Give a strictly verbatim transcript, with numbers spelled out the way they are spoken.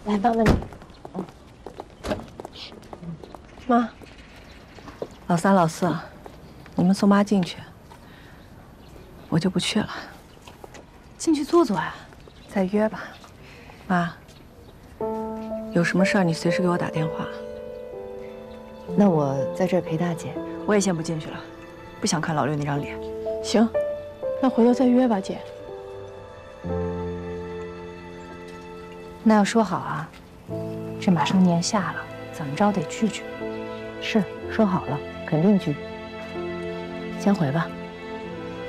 来，帮帮你。妈， 老三、老四，你们送妈进去，我就不去了。 进去坐坐啊。 再约吧，妈。有什么事儿你随时给我打电话。 那我在这儿陪大姐。 我也先不进去了，不想看老六那张脸。 行，那回头再约吧，姐。 那要说好啊，这马上年下了，怎么着得聚聚。是，说好了，肯定聚。先回吧。